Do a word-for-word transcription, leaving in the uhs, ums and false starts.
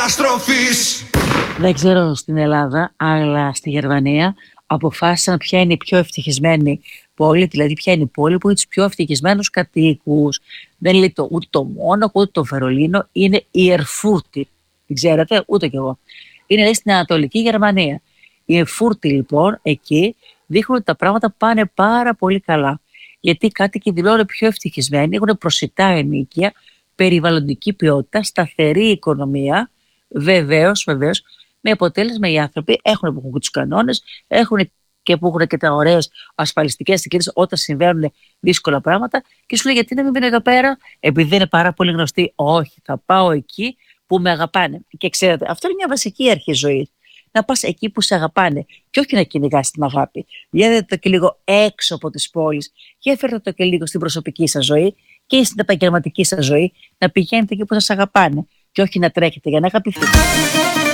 καταστροφής. Δεν ξέρω στην Ελλάδα, αλλά στη Γερμανία αποφάσισαν ποια είναι η πιο ευτυχισμένη πόλη, δηλαδή ποια είναι η πόλη που έχει τους πιο ευτυχισμένους κατοίκους. Δεν λέει το, ούτε το Μόναχο, ούτε το Βερολίνο, είναι η Ερφούρτη. Την ξέρετε, ούτε κι εγώ. Είναι λέει, στην Ανατολική Γερμανία. Η Ερφούρτη λοιπόν, εκεί δείχνουν ότι τα πράγματα πάνε πάρα πολύ καλά. Γιατί οι κάτοικοι δηλώνουν πιο ευτυχισμένοι, έχουν προσιτά ενοίκια, περιβαλλοντική ποιότητα, σταθερή οικονομία, βεβαίως, βεβαίως, με αποτέλεσμα οι άνθρωποι έχουν που έχουν τους κανόνες, έχουν και που έχουν και τα ωραίες ασφαλιστικές δικλείδες όταν συμβαίνουν δύσκολα πράγματα και σου λέει γιατί να μην μείνω εδώ πέρα, επειδή είναι πάρα πολύ γνωστή. Όχι, θα πάω εκεί που με αγαπάνε. Και ξέρετε, αυτό είναι μια βασική αρχή ζωής. Να πας εκεί που σε αγαπάνε και όχι να κυνηγάς την αγάπη. Βγαίνετε το και λίγο έξω από τις πόλεις και φέρτε το και λίγο στην προσωπική σας ζωή και στην επαγγελματική σας ζωή, να πηγαίνετε εκεί που σας αγαπάνε και όχι να τρέχετε για να αγαπηθείτε.